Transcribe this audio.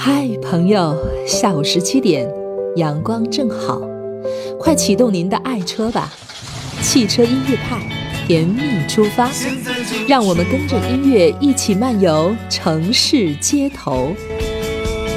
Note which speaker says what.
Speaker 1: 嗨，朋友，下午17点，阳光正好，快启动您的爱车吧！汽车音乐派，甜蜜出发，让我们跟着音乐一起漫游城市街头。